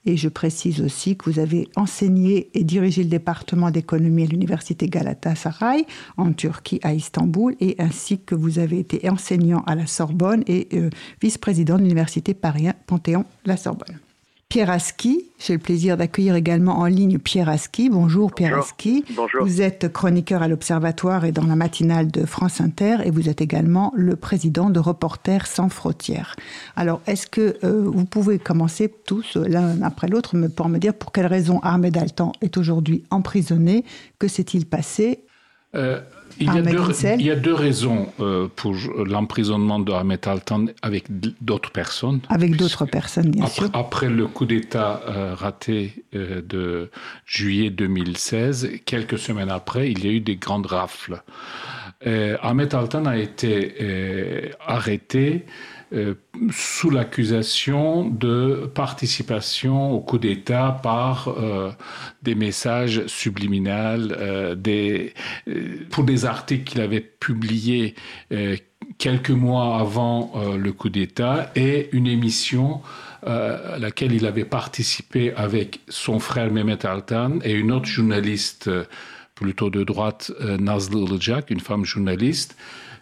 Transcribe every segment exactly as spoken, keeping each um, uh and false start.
Et je précise aussi que vous avez enseigné et dirigé le département d'économie à l'université Galatasaray en Turquie, à Istanbul, et ainsi que vous avez été enseignant à la Sorbonne et euh, vice-président de l'université Paris Panthéon-La Sorbonne. Pierre Aski, j'ai le plaisir d'accueillir également en ligne Pierre Aski. Bonjour Pierre Bonjour. Aski. Bonjour. Vous êtes chroniqueur à l'Observatoire et dans la matinale de France Inter et vous êtes également le président de Reporters sans frontières. Alors, est-ce que euh, vous pouvez commencer tous l'un après l'autre pour me dire pour quelle raison Ahmed Altan est aujourd'hui emprisonné? Que s'est-il passé? Euh, il, y a deux, il y a deux raisons euh, pour l'emprisonnement de Ahmed Altan avec d'autres personnes. Avec d'autres personnes, bien après, sûr. Après le coup d'État euh, raté euh, de juillet deux mille seize, quelques semaines après, il y a eu des grandes rafles. Euh, Ahmed Altan a été euh, arrêté euh, sous l'accusation de participation au coup d'État par euh, des messages subliminaux, euh, des, euh, pour des articles qu'il avait publiés euh, quelques mois avant euh, le coup d'État et une émission euh, à laquelle il avait participé avec son frère Mehmet Altan et une autre journaliste euh, plutôt de droite, euh, Nazlı Ilıcak, une femme journaliste,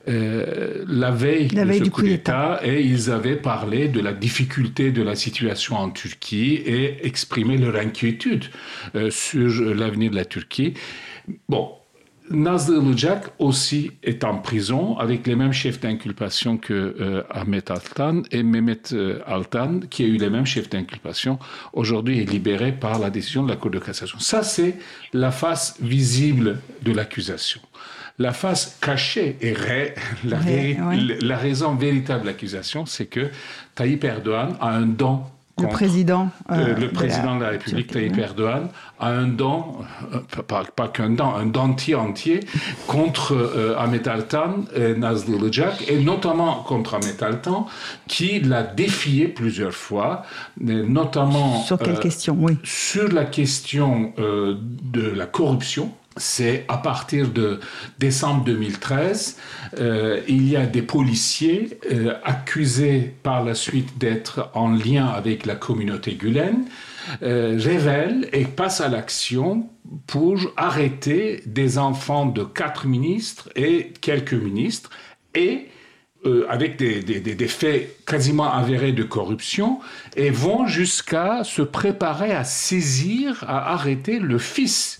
euh, la veille la de veille ce du coup coup d'État, d'État, et ils avaient parlé de la difficulté de la situation en Turquie et exprimé leur inquiétude euh, sur l'avenir de la Turquie. Bon, Nazlı Ilıcak aussi est en prison avec les mêmes chefs d'inculpation que euh, Ahmet Altan et Mehmet euh, Altan, qui a eu les mêmes chefs d'inculpation, aujourd'hui est libéré par la décision de la Cour de cassation. Ça, c'est la face visible de l'accusation. La face cachée et ré, la, oui, véri, oui. la raison véritable de l'accusation, c'est que Tayyip Erdogan a un don. Le président, euh, euh, le président de la, de la République, Tayyip Erdogan, a un don, euh, pas, pas qu'un don, un dentier entier contre euh, Ahmet Altan et Nazlı Ilıcak, et notamment contre Ahmet Altan, qui l'a défié plusieurs fois, notamment... Sur quelle euh, question, oui. Sur la question euh, de la corruption. C'est à partir de décembre deux mille treize, euh, il y a des policiers euh, accusés par la suite d'être en lien avec la communauté Gülen, euh, révèlent et passent à l'action pour arrêter des enfants de quatre ministres et quelques ministres, et euh, avec des, des, des faits quasiment avérés de corruption, et vont jusqu'à se préparer à saisir, à arrêter le fils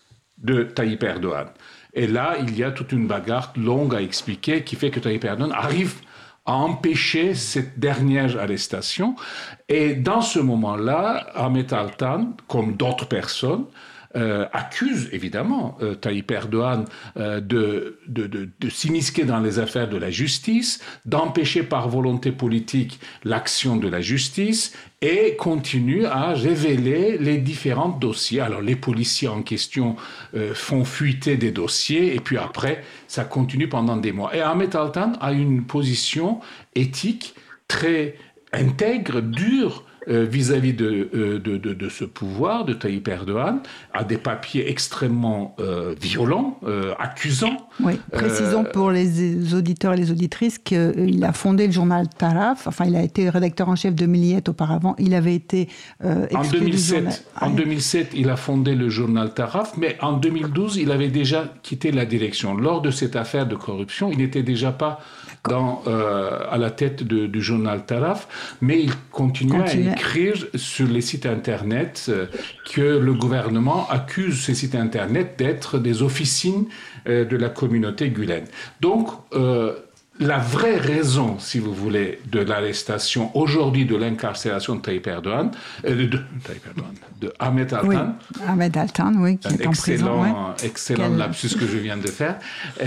de Tayyip Erdogan. Et là, il y a toute une bagarre longue à expliquer qui fait que Tayyip Erdogan arrive à empêcher cette dernière arrestation. Et dans ce moment-là, Ahmet Altan, comme d'autres personnes, Euh, accuse évidemment euh, Tayyip Erdogan euh, de, de, de, de s'immiscer dans les affaires de la justice, d'empêcher par volonté politique l'action de la justice et continue à révéler les différents dossiers. Alors les policiers en question euh, font fuiter des dossiers et puis après ça continue pendant des mois. Et Ahmet Altan a une position éthique très intègre, dure, Euh, vis-à-vis de, euh, de, de, de ce pouvoir de Tayyip Erdogan, a des papiers extrêmement euh, violents, euh, accusants. Oui, précisons euh, pour les auditeurs et les auditrices qu'il a fondé le journal Taraf, enfin il a été rédacteur en chef de Milliyet auparavant, il avait été euh, exclu en deux mille sept, du journal. En deux mille sept, il a fondé le journal Taraf, mais en deux mille douze, il avait déjà quitté la direction. Lors de cette affaire de corruption, il n'était déjà pas dans, euh, à la tête de, du journal Taraf, mais il continuait Continue. à écrire sur les sites Internet euh, que le gouvernement accuse ces sites Internet d'être des officines euh, de la communauté Gülen. Donc, euh, la vraie raison, si vous voulez, de l'arrestation aujourd'hui, de l'incarcération de Tayyip Erdogan, euh, de, de, Tayyip Erdogan, de Ahmet Altan. Oui, Ahmet Altan, oui, qui un est en prison. Ouais. Excellent Quel... lapsus que je viens de faire.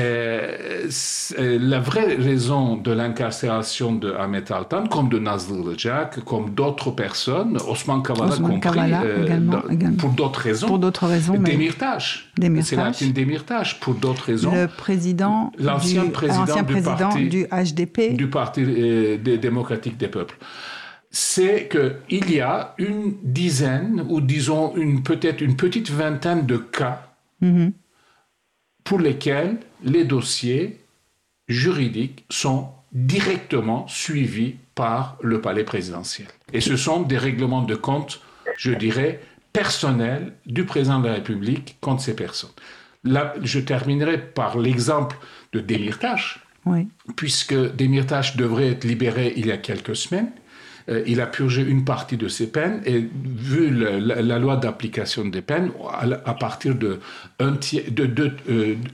Euh, la vraie raison de l'incarcération de Ahmet Altan, comme de Nazlı Ilıcak, comme d'autres personnes, Osman Kavala Osman compris, Kavala, euh, également, dans, également. pour d'autres raisons, pour d'autres raisons mais... Demirtas. Demirtas. C'est Latin Demirtas, pour d'autres raisons. Le président, l'ancien du, président, ancien du, président parti, du H D P. Du Parti euh, démocratique des peuples. C'est qu'il y a une dizaine, ou disons une, peut-être une petite vingtaine de cas mm-hmm. pour lesquels les dossiers juridiques sont directement suivis par le palais présidentiel. Et ce sont des règlements de compte je dirais, personnelle du président de la République contre ces personnes. Là, je terminerai par l'exemple de Demirtas, oui. puisque Demirtas devrait être libéré il y a quelques semaines. Euh, il a purgé une partie de ses peines et vu le, la, la loi d'application des peines, à, à partir de, un tiers, de, de, euh, de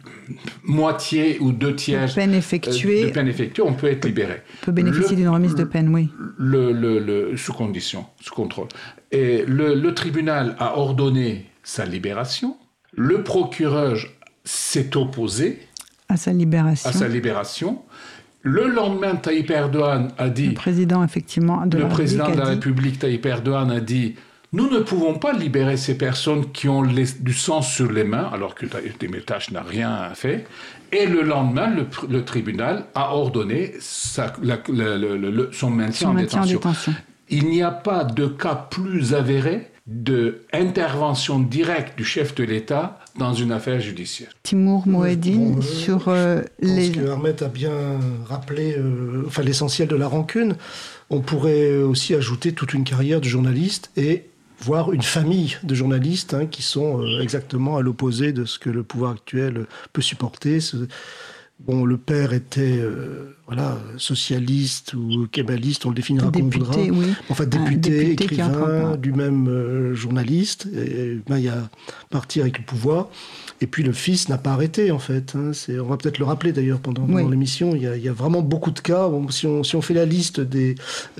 moitié ou deux tiers de peine effectuée, euh, de peine effectuée, on peut être libéré. On peut bénéficier le, d'une remise de peine, oui. Le, le, le, sous condition, sous contrôle. Et le, le tribunal a ordonné sa libération. Le procureur s'est opposé à sa libération. À sa libération. Le lendemain, Tayyip Erdogan a dit... Le président, effectivement, de le la président République, de la dit, République, Tayyip Erdogan, a dit « Nous ne pouvons pas libérer ces personnes qui ont les, du sang sur les mains, alors que Demirtas n'a rien fait. » Et le lendemain, le, le tribunal a ordonné sa, la, le, le, le, son maintien, son en, maintien détention. en détention. Il n'y a pas de cas plus avéré d'intervention directe du chef de l'État dans une affaire judiciaire. Timour Mohedine, bon, euh, sur euh, je pense les... que Ahmed a bien rappelé euh, enfin, l'essentiel de la rancune. On pourrait aussi ajouter toute une carrière de journaliste et voire une famille de journalistes hein, qui sont euh, exactement à l'opposé de ce que le pouvoir actuel peut supporter. Ce... Bon, le père était euh, voilà, socialiste ou kébaliste, on le définira comme on voudra. Oui. Enfin, député, un député écrivain, lui-même euh, journaliste. Et, ben, il a parti avec le pouvoir. Et puis le fils n'a pas arrêté, en fait. Hein. C'est, on va peut-être le rappeler d'ailleurs pendant, pendant oui. l'émission. Il y, a, il y a vraiment beaucoup de cas. Bon, si, on, si on fait la liste des,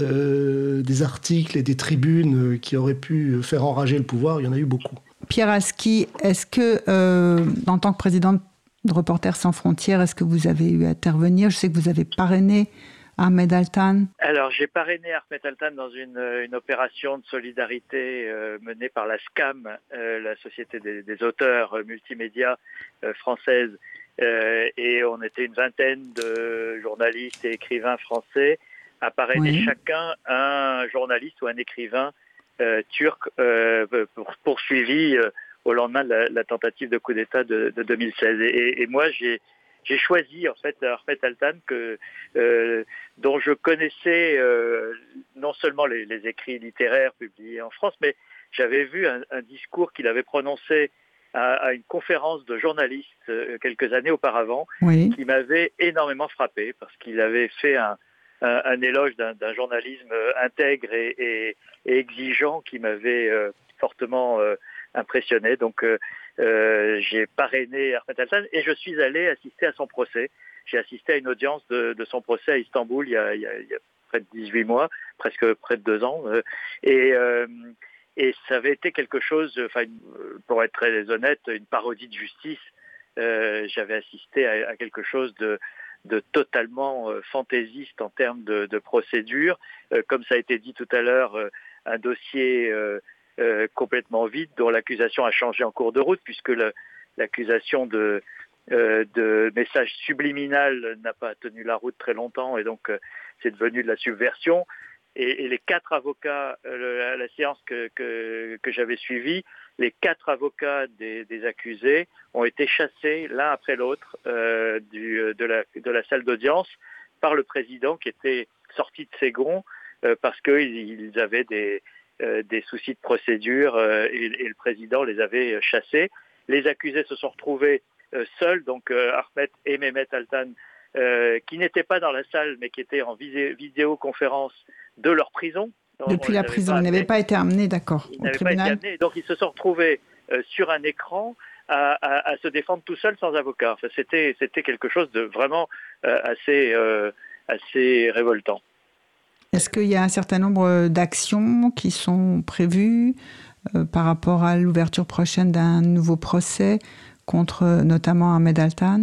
euh, des articles et des tribunes qui auraient pu faire enrager le pouvoir, il y en a eu beaucoup. Pierre Aski, est-ce que, euh, en tant que président de Reporters sans frontières, est-ce que vous avez eu à intervenir? Je sais que vous avez parrainé Ahmed Altan. Alors, j'ai parrainé Ahmed Altan dans une, une opération de solidarité euh, menée par la SCAM, euh, la Société des, des auteurs euh, multimédia euh, française. Euh, et on était une vingtaine de journalistes et écrivains français à parrainer oui. chacun un journaliste ou un écrivain euh, turc euh, pour, poursuivi euh, au lendemain de la, la tentative de coup d'État de, de deux mille seize. Et, et moi, j'ai, j'ai choisi en fait Ahmed Altan, que, euh, dont je connaissais euh, non seulement les, les écrits littéraires publiés en France, mais j'avais vu un, un discours qu'il avait prononcé à, à une conférence de journalistes euh, quelques années auparavant, oui. qui m'avait énormément frappé, parce qu'il avait fait un, un, un éloge d'un, d'un journalisme intègre et, et, et exigeant qui m'avait euh, fortement... Euh, impressionné. Donc, euh, euh, j'ai parrainé Ahmed Altan et je suis allé assister à son procès. J'ai assisté à une audience de, de son procès à Istanbul il y, a, il, y a, il y a près de dix-huit mois, presque près de deux ans. Euh, et, euh, et ça avait été quelque chose, enfin, pour être très honnête, une parodie de justice. Euh, j'avais assisté à, à quelque chose de, de totalement euh, fantaisiste en termes de, de procédure. Euh, comme ça a été dit tout à l'heure, euh, un dossier... Euh, Euh, complètement vide, dont l'accusation a changé en cours de route, puisque le, l'accusation de, euh, de message subliminal n'a pas tenu la route très longtemps, et donc euh, c'est devenu de la subversion. Et, et les quatre avocats, euh, à la séance que, que, que j'avais suivie, les quatre avocats des, des accusés ont été chassés l'un après l'autre euh, du, de, la, de la salle d'audience par le président, qui était sorti de ses gonds euh, parce qu'ils ils avaient des... Euh, des soucis de procédure euh, et, et le président les avait chassés. Les accusés se sont retrouvés euh, seuls, donc euh, Ahmed et Mehmet Altan, euh, qui n'étaient pas dans la salle, mais qui étaient en visé- vidéoconférence de leur prison. Donc, Depuis la prison, ils n'avaient pas été amenés, d'accord. Ils n'avaient pas été amenés, donc ils se sont retrouvés euh, sur un écran à, à, à se défendre tout seuls sans avocat. Enfin, c'était, c'était quelque chose de vraiment euh, assez, euh, assez révoltant. Est-ce qu'il y a un certain nombre d'actions qui sont prévues euh, par rapport à l'ouverture prochaine d'un nouveau procès contre notamment Ahmed Altan?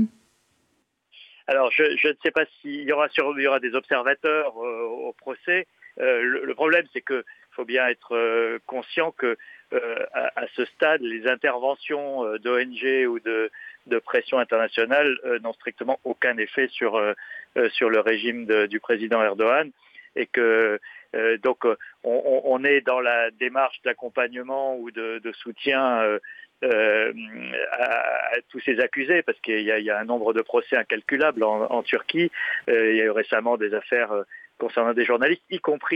Alors, je, je ne sais pas s'il y aura, sur, il y aura des observateurs euh, au procès. Euh, le, le problème, c'est qu'il faut bien être euh, conscient que euh, à, à ce stade, les interventions euh, d'O N G ou de, de pression internationale euh, n'ont strictement aucun effet sur, euh, sur le régime de, du président Erdogan. Et que euh, donc on, on est dans la démarche d'accompagnement ou de, de soutien euh, euh, à, à tous ces accusés, parce qu'il y a, il y a un nombre de procès incalculable en, en Turquie. Euh, il y a eu récemment des affaires euh, concernant des journalistes, y compris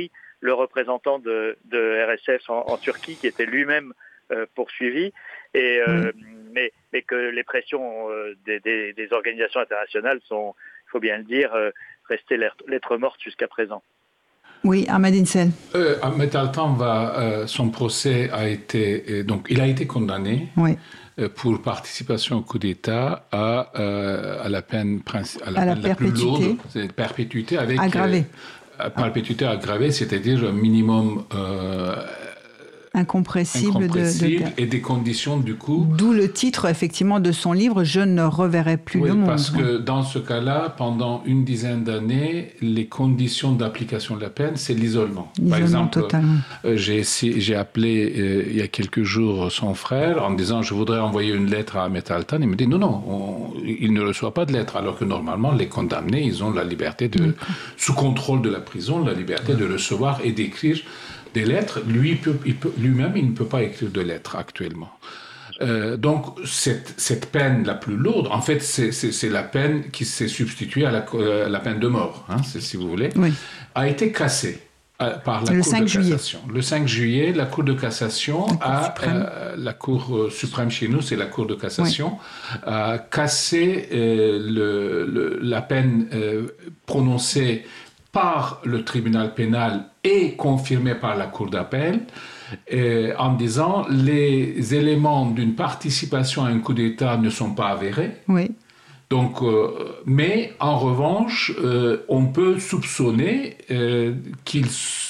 le représentant de, de R S F en, en Turquie, qui était lui-même euh, poursuivi, et, euh, mmh. mais, mais que les pressions euh, des, des, des organisations internationales sont, il faut bien le dire, euh, restées lettres mortes jusqu'à présent. Oui, Ahmed Insel. Euh, Ahmed Altan va, euh, son procès a été, euh, donc il a été condamné oui. euh, pour participation au coup d'État à, euh, à la peine, à la, à peine la, la plus lourde, c'est perpétuité avec aggravée. Euh, perpétuité aggravée, c'est-à-dire un minimum euh, incompressible, incompressible de, de... et des conditions du coup. D'où le titre effectivement de son livre, Je ne reverrai plus oui, le monde. Parce que dans ce cas-là, pendant une dizaine d'années, les conditions d'application de la peine, c'est l'isolement. L'isolement Par exemple, totalement. Euh, j'ai, j'ai appelé euh, il y a quelques jours son frère en me disant je voudrais envoyer une lettre à Ahmed Altan. Il me dit non non, on, il ne reçoit pas de lettre, alors que normalement les condamnés, ils ont la liberté de, mmh. sous contrôle de la prison, la liberté de recevoir et d'écrire des lettres. Lui, peut, il peut, lui-même, il ne peut pas écrire de lettres actuellement. Euh, donc, cette, cette peine la plus lourde, en fait, c'est, c'est, c'est la peine qui s'est substituée à la, euh, la peine de mort, hein, c'est, si vous voulez, oui. a été cassée euh, par la le Cour cinq de juillet. cassation. Le cinq juillet, la Cour de cassation a, euh, la Cour euh, suprême chez nous, c'est la Cour de cassation, oui. a cassé euh, le, le, la peine euh, prononcée par le tribunal pénal et confirmée par la Cour d'appel, euh, en disant les éléments d'une participation à un coup d'État ne sont pas avérés. Oui. Donc, euh, mais en revanche, euh, on peut soupçonner euh, qu'ils,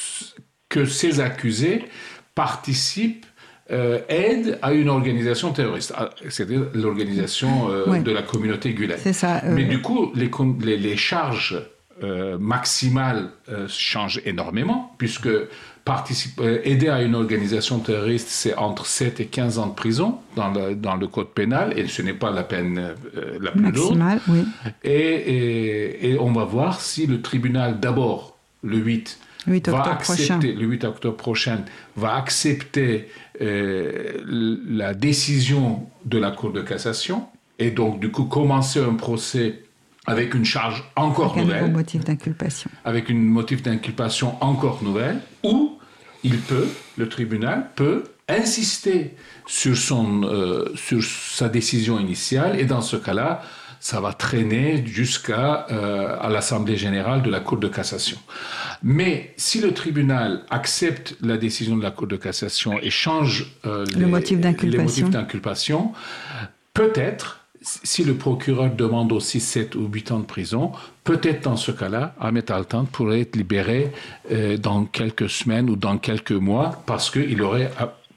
que ces accusés participent, euh, aident à une organisation terroriste, c'est-à-dire l'organisation euh, oui. de la communauté Gulen. C'est ça. Euh... Mais du coup, les, les, les charges Euh, maximale euh, change énormément, puisque participe, euh, aider à une organisation terroriste, c'est entre sept et quinze ans de prison dans le, dans le code pénal, et ce n'est pas la peine euh, la plus maximale, lourde. Oui. Et, et, et on va voir si le tribunal, d'abord, le huit, va accepter, le huit octobre prochain, va accepter euh, la décision de la Cour de cassation, et donc, du coup, commencer un procès avec une charge encore avec nouvelle, un nouveau motif d'inculpation. avec une motif d'inculpation encore nouvelle, où il peut, le tribunal peut insister sur, son, euh, sur sa décision initiale, et dans ce cas-là, ça va traîner jusqu'à euh, à l'Assemblée générale de la Cour de cassation. Mais si le tribunal accepte la décision de la Cour de cassation et change euh, les, le motif d'inculpation. les motifs d'inculpation, peut-être, si le procureur demande aussi sept ou huit ans de prison, peut-être dans ce cas-là, Ahmed Altan pourrait être libéré euh, dans quelques semaines ou dans quelques mois, parce qu'il aurait,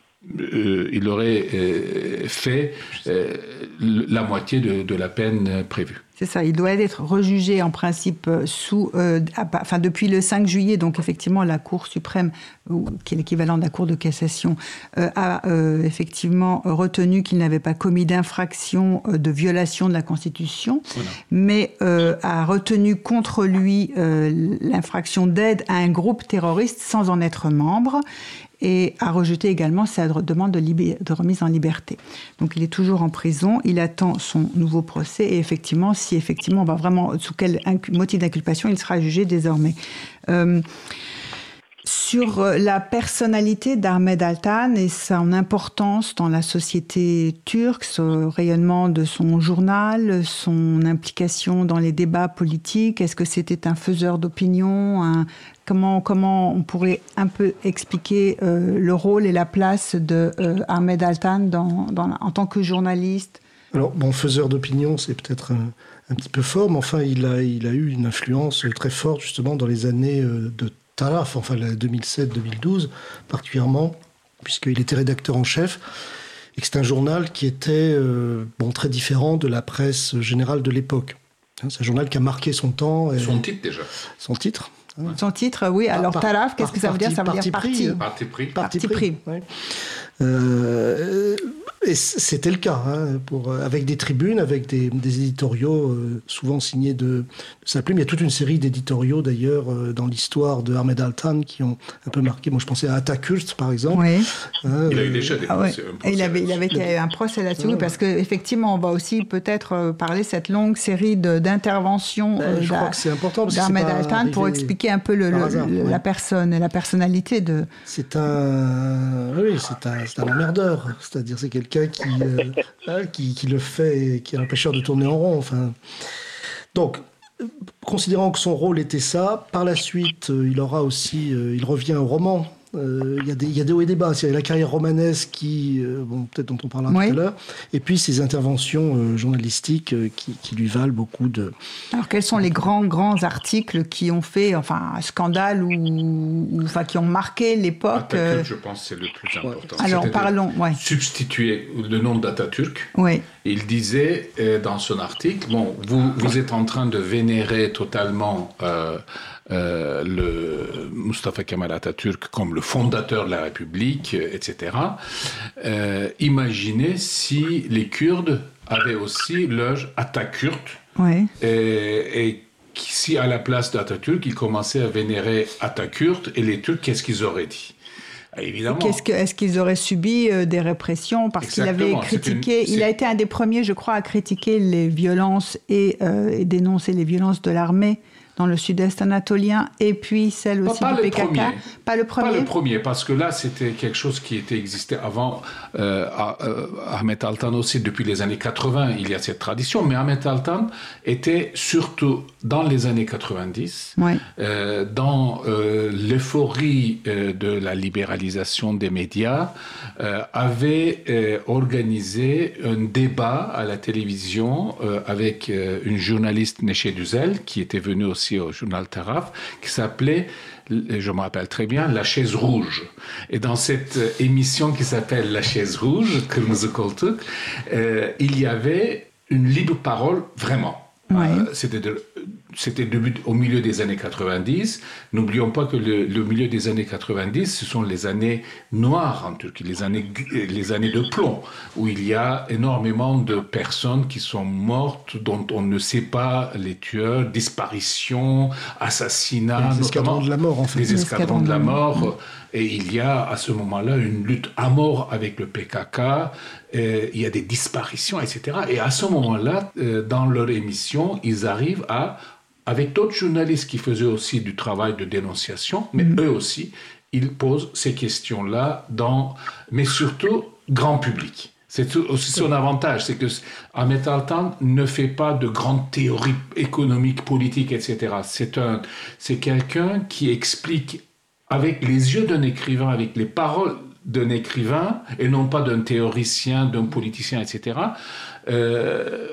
euh, il aurait euh, fait euh, la moitié de, de la peine prévue. C'est ça, il doit être rejugé en principe sous, euh, enfin, depuis le cinq juillet, donc effectivement la Cour suprême, qui est l'équivalent de la Cour de cassation, euh, a euh, effectivement retenu qu'il n'avait pas commis d'infraction euh, de violation de la Constitution, voilà. mais euh, a retenu contre lui euh, l'infraction d'aide à un groupe terroriste sans en être membre, et a rejeté également sa demande de, libé- de remise en liberté. Donc il est toujours en prison, il attend son nouveau procès, et effectivement, si effectivement on va vraiment sous quel inc- motif d'inculpation, il sera jugé désormais. Euh, sur la personnalité d'Ahmed Altan et son importance dans la société turque, ce rayonnement de son journal, son implication dans les débats politiques, est-ce que c'était un faiseur d'opinion, un, comment, comment on pourrait un peu expliquer euh, le rôle et la place de euh, Ahmed Altan dans, dans, en tant que journaliste? Alors, bon, faiseur d'opinion, c'est peut-être un, un petit peu fort, mais enfin, il a, il a eu une influence très forte justement dans les années de Taraf, enfin deux mille sept deux mille douze particulièrement, puisqu'il était rédacteur en chef, et que c'est un journal qui était euh, bon, très différent de la presse générale de l'époque. Hein, c'est un journal qui a marqué son temps. Et son titre déjà. Son titre. Hein. Son titre, oui. Alors par, Taraf, qu'est-ce que ça veut dire? Ça veut dire parti. Parti pris. Parti, parti pris. pris. Ouais. Euh, Et c'était le cas, hein, pour, avec des tribunes, avec des, des éditoriaux euh, souvent signés de, de sa plume. Il y a toute une série d'éditoriaux d'ailleurs euh, dans l'histoire de Ahmed Altan qui ont un peu marqué. Moi je pensais à Atatürk par exemple. Oui. Hein, il a eu déjà des ah, procès. Ouais. Il avait, il avait il un procès là-dessus, oui, parce qu'effectivement on va aussi peut-être parler de cette longue série de, d'interventions ben, je crois que c'est important d'Ahmed Altan pour expliquer un peu le, le, hasard, le, ouais. la personne et la personnalité de... C'est un... Oui, c'est un, c'est un emmerdeur. C'est-à-dire c'est quelqu'un qui, euh, qui, qui le fait, qui est un pêcheur de tourner en rond. Enfin. Donc, considérant que son rôle était ça, par la suite, euh, il aura aussi, euh, il revient au roman. Euh, il y a des, il y a des hauts et des bas. Il y a la carrière romanesque qui, euh, bon, peut-être dont on parlera oui. tout à l'heure, et puis ses interventions euh, journalistiques euh, qui, qui lui valent beaucoup de. Alors quels sont les grands grands articles qui ont fait, enfin, un scandale ou, ou enfin, qui ont marqué l'époque Atatürk, euh... je pense, c'est le plus important. Ouais. Alors C'était parlons. Ouais. Substituer le nom d'Atatürk. Oui. Il disait euh, dans son article, bon, vous vous êtes en train de vénérer totalement. Euh, Euh, le Mustafa Kemal Atatürk comme le fondateur de la République, et cetera. Euh, imaginez si les Kurdes avaient aussi leur Atatürk oui. et, et si à la place d'Atatürk, ils commençaient à vénérer Atatürk et les Turcs, qu'est-ce qu'ils auraient dit ? Évidemment. Qu'est-ce que, est-ce qu'ils auraient subi euh, des répressions parce Exactement. qu'il avait critiqué, une, il a été un des premiers, je crois, à critiquer les violences et, euh, et dénoncer les violences de l'armée dans le sud-est anatolien, et puis celle aussi pas, pas du P K K. Premier. Pas le premier. Pas le premier, parce que là, c'était quelque chose qui était existé avant. Euh, euh, Ahmed Altan aussi, depuis les années quatre-vingts, il y a cette tradition, mais Ahmed Altan était surtout dans les années quatre-vingt-dix, oui. euh, dans euh, l'euphorie euh, de la libéralisation des médias, euh, avait euh, organisé un débat à la télévision euh, avec euh, une journaliste, Neşe Düzel, qui était venue aussi au journal Taraf, qui s'appelait, je me rappelle très bien, La Chaise Rouge. Et dans cette émission qui s'appelle La Chaise Rouge, Kırmızı Koltuk, euh, il y avait une libre parole vraiment. Ouais. Euh, c'était, de, c'était début, au milieu des années quatre-vingt-dix. N'oublions pas que le, le milieu des années quatre-vingt-dix, ce sont les années noires en Turquie, les années, les années de plomb, où il y a énormément de personnes qui sont mortes, dont on ne sait pas les tueurs, disparitions, assassinats. Les escadrons de la mort, en fait. Les escadrons de la mort. Et il y a à ce moment-là une lutte à mort avec le P K K, euh, il y a des disparitions, et cetera. Et à ce moment-là, euh, dans leur émission, ils arrivent à, avec d'autres journalistes qui faisaient aussi du travail de dénonciation, mais mmh. eux aussi, ils posent ces questions-là, dans, mais surtout grand public. C'est aussi son avantage, c'est que Ahmed Altan ne fait pas de grandes théories économiques, politiques, et cetera. C'est, un, c'est quelqu'un qui explique avec les yeux d'un écrivain, avec les paroles d'un écrivain, et non pas d'un théoricien, d'un politicien, et cetera, euh,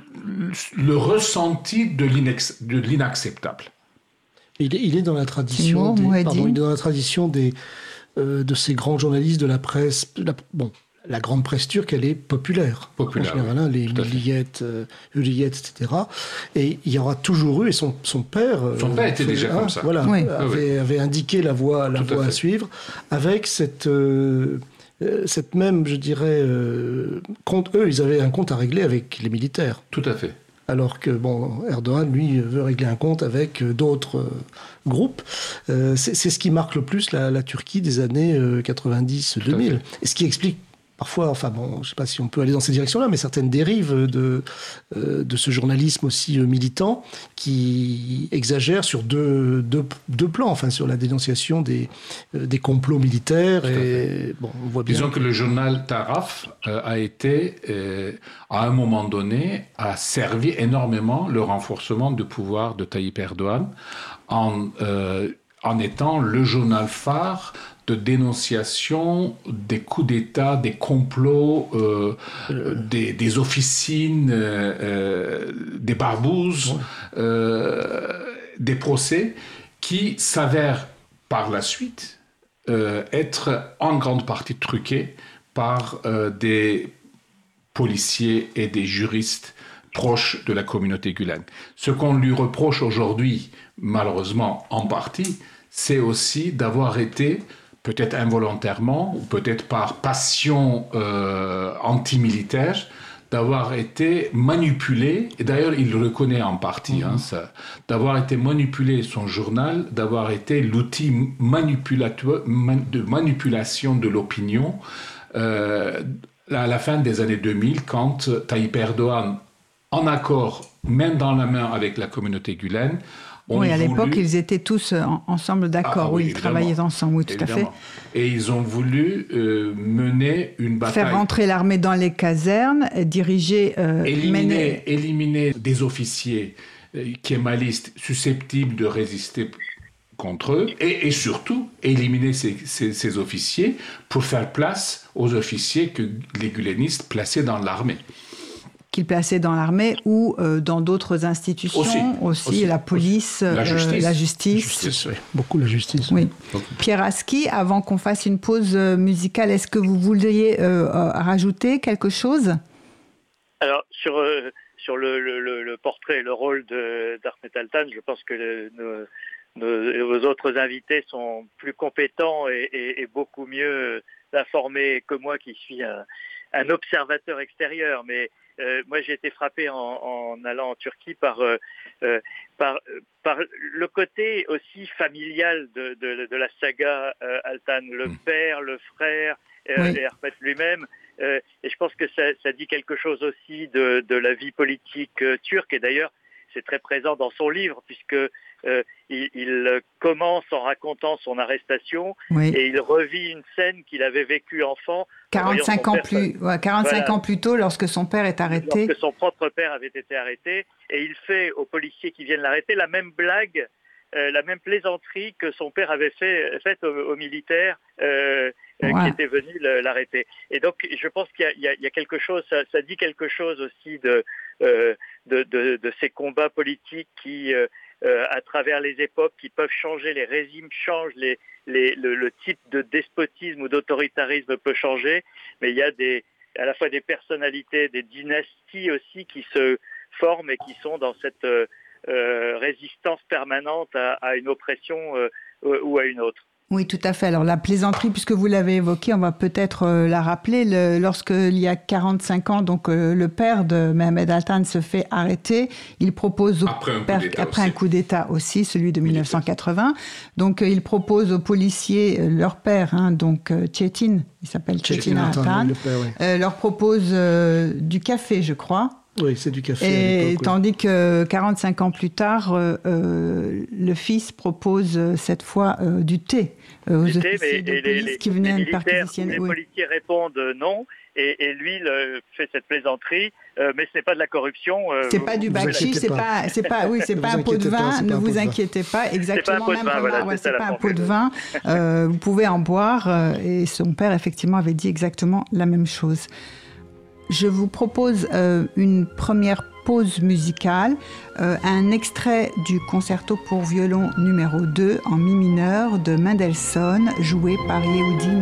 le ressenti de, l'inac- de l'inacceptable. Il est, il est dans la tradition, des, pardon, il est dans la tradition des, euh, de ces grands journalistes de la presse. La, bon, la grande presse turque, elle est populaire. Populaire, en général, hein, les Milliyet, euh, Hürriyet, et cetera. Et il y aura toujours eu, et son, son père... Son père euh, était déjà hein, comme ça. Voilà, oui. avait, avait indiqué la voie, la voie à, à suivre, avec cette... Euh, cette même, je dirais, euh, compte, eux, ils avaient un compte à régler avec les militaires. Tout à fait. Alors que, bon, Erdogan, lui, veut régler un compte avec d'autres euh, groupes. Euh, c'est, c'est ce qui marque le plus la, la Turquie des années euh, quatre-vingt-dix deux mille. Et ce qui explique parfois, enfin bon, je ne sais pas si on peut aller dans ces directions-là, mais certaines dérives de, euh, de ce journalisme aussi euh, militant qui exagère sur deux, deux, deux plans, enfin sur la dénonciation des, euh, des complots militaires. Et, bon, on voit bien. Disons que le journal Taraf euh, a été, euh, à un moment donné, a servi énormément le renforcement du pouvoir de Tayyip Erdogan en, euh, en étant le journal phare de dénonciation des coups d'État, des complots, euh, euh, des, des officines, euh, euh, des barbouzes, ouais. euh, des procès qui s'avèrent par la suite euh, être en grande partie truqués par euh, des policiers et des juristes proches de la communauté Gulen. Ce qu'on lui reproche aujourd'hui, malheureusement en partie, c'est aussi d'avoir été peut-être involontairement, ou peut-être par passion euh, antimilitaire, d'avoir été manipulé, et d'ailleurs il le reconnaît en partie, mmh. hein, ça, d'avoir été manipulé son journal, d'avoir été l'outil manipulateur, man, de manipulation de l'opinion euh, à la fin des années deux mille, quand Tayyip Erdogan, en accord, même dans la main avec la communauté gulen, oui, à voulu... l'époque, ils étaient tous en, ensemble d'accord, ah, oui, oui ils travaillaient ensemble, oui, tout évidemment. à fait. Et ils ont voulu euh, mener une bataille. Faire rentrer l'armée dans les casernes, diriger... Euh, éliminer, mener... éliminer des officiers euh, kémalistes susceptibles de résister contre eux, et, et surtout éliminer ces, ces, ces officiers pour faire place aux officiers que les gulenistes plaçaient dans l'armée. Qu'ils plaçaient dans l'armée ou euh, dans d'autres institutions, aussi, aussi, aussi la police, aussi. La, justice. Euh, la justice. La justice, oui. Beaucoup la justice. Oui. Okay. Pierre Aski, avant qu'on fasse une pause musicale, est-ce que vous voudriez euh, rajouter quelque chose ? Alors, sur, euh, sur le, le, le portrait et le rôle de, d'Ahmed Altan, je pense que le, nos, nos, nos autres invités sont plus compétents et, et, et beaucoup mieux informés que moi, qui suis un, un observateur extérieur. Mais Euh, moi, j'ai été frappé en, en allant en Turquie par, euh, euh, par, par le côté aussi familial de, de, de la saga euh, Altan, le père, le frère euh, oui. et Ahmed lui-même. Euh, et je pense que ça, ça dit quelque chose aussi de, de la vie politique euh, turque. Et d'ailleurs, c'est très présent dans son livre, puisque euh, il, il commence en racontant son arrestation oui. et il revit une scène qu'il avait vécue enfant. quarante-cinq ans, plus, ouais, quarante-cinq voilà. ans plus tôt, lorsque son père est arrêté. Lorsque son propre père avait été arrêté. Et il fait aux policiers qui viennent l'arrêter la même blague, euh, la même plaisanterie que son père avait fait, faite aux, aux militaires euh, ouais. qui étaient venus l'arrêter. Et donc, je pense qu'il y a, il y a, il y a quelque chose, ça, ça dit quelque chose aussi de, euh, de, de, de ces combats politiques qui, euh, euh, à travers les époques, qui peuvent changer, les régimes changent, les, les, le, le type de despotisme ou d'autoritarisme peut changer, mais il y a des, à la fois des personnalités, des dynasties aussi qui se forment et qui sont dans cette euh, euh, résistance permanente à, à une oppression euh, ou à une autre. Oui, tout à fait. Alors la plaisanterie, puisque vous l'avez évoquée, on va peut-être euh, la rappeler. Le, lorsqu'il y a quarante-cinq ans, donc euh, le père de Mehmet Altan se fait arrêter. Il propose au après un, père, coup, d'État après aussi. un coup d'État aussi, celui de mille neuf cent quatre-vingts. Donc euh, il propose aux policiers, euh, leur père, hein, donc euh, Çetin, il s'appelle Çetin Altan, oui, oui. euh, leur propose euh, du café, je crois. Oui, c'est du café. Et tandis oui. que quarante-cinq ans plus tard, euh, euh, le fils propose euh, cette fois euh, du thé euh, aux du officiers thé, mais, de et police les, qui venaient les à perquisitionner. Les oui. policiers répondent non, et, et lui le, fait cette plaisanterie, euh, mais ce n'est pas de la corruption. Euh, c'est pas du bakchich, c'est pas, c'est pas, oui, c'est pas un pot de vin. Ne vous inquiétez pas, exactement. C'est pas un pot de vin, voilà, ouais, c'est, c'est pas un pot de vin. Euh, vous pouvez en boire. Euh, et son père effectivement avait dit exactement la même chose. Je vous propose euh, une première pause musicale, euh, un extrait du concerto pour violon numéro deux en mi mineur de Mendelssohn, joué par Yehudi